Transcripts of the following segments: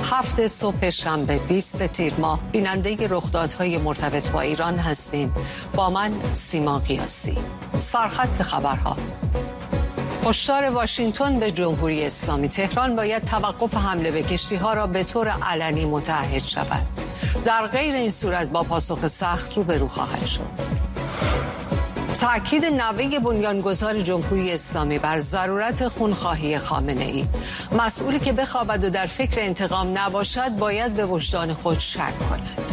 7 صبح شنبه 20 تیر ماه بیننده رخدادهای مرتبط با ایران هستین. با من سیما قیاسی. سرخط خبرها. هشدار واشنگتن به جمهوری اسلامی: تهران باید توقف حمله به کشتی‌ها را به طور علنی متعهد شود. در غیر این صورت با پاسخ سخت روبرو خواهد شد. تأکید نوه بنیانگذار جمهوری اسلامی بر ضرورت خونخواهی خامنه‌ای: مسئولی که بخوابد و در فکر انتقام نباشد باید به وجدان خود شک کند.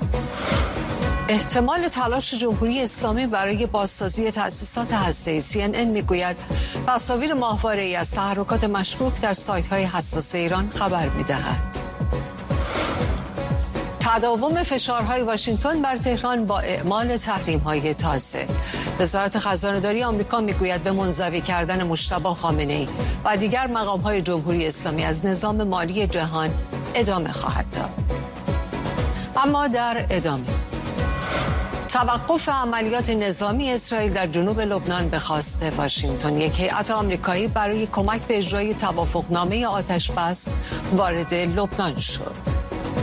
احتمال تلاش جمهوری اسلامی برای بازسازی تأسیسات هسته‌ای: CNN میگوید تصاویر ماهواره‌ای از تحرکات مشکوک در سایت‌های حساس ایران خبر می‌دهد. تداوم فشارهای واشنگتن بر تهران با اعمال تحریم‌های تازه. وزارت خزانه‌داری آمریکا میگوید به منزوی کردن مجتبی خامنه‌ای و دیگر مقام‌های جمهوری اسلامی از نظام مالی جهان ادامه خواهد داد. اما در ادامه توقف عملیات نظامی اسرائیل در جنوب لبنان به خواست واشنگتن، یک هیئت آمریکایی برای کمک به اجرای توافقنامه آتش‌بس وارد لبنان شد.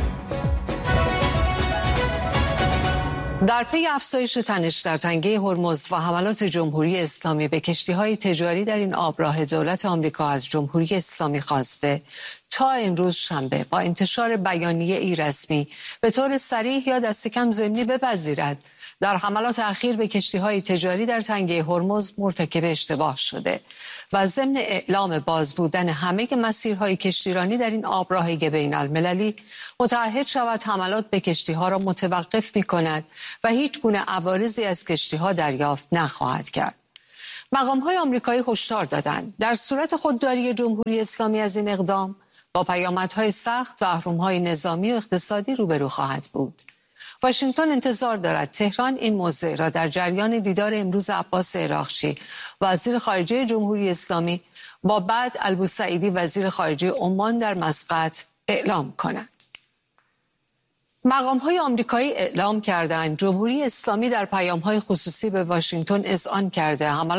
در پی افزایش تنش در تنگه هرمز و حملات جمهوری اسلامی به کشتی‌های تجاری در این آبراه، دولت آمریکا از جمهوری اسلامی خواسته تا امروز شنبه با انتشار بیانیه‌ای رسمی به طور صریح یا دست کم ضمنی بپذیرد در حملات اخیر به کشتی‌های تجاری در تنگه هرمز مرتکب اشتباه شده و ضمن اعلام باز بودن همه مسیرهای کشتیرانی در این آبراه بین المللی متعهد شود حملات به کشتی‌ها را متوقف می‌کند و هیچ گونه عوارضی از کشتی‌ها دریافت نخواهد کرد. مقام‌های آمریکایی هشدار دادند در صورت خودداری جمهوری اسلامی از این اقدام با پیامدهای سخت و اهرم‌های نظامی و اقتصادی روبرو خواهد بود. واشنگتن انتظار دارد تهران این موضوع را در جریان دیدار امروز عباس عراقچی وزیر خارجه جمهوری اسلامی با بعد البوسعیدی وزیر خارجه عمان در مسقط اعلام کند. مقام‌های آمریکایی اعلام کردند جمهوری اسلامی در پیام‌های خصوصی به واشنگتن اذعان کرده حملات